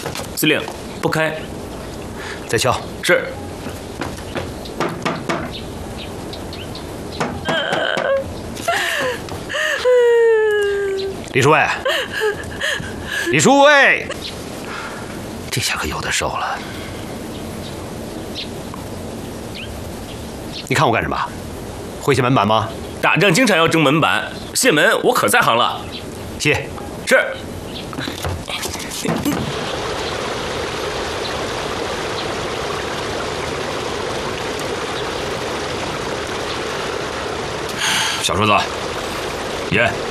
司令，不开。 再敲。 是。 李书尉，李书尉，这下可有的受了。你看我干什么？会卸门板吗？ 打仗经常要争门板，卸门我可在行了。 卸。 是。 小叔子，爷。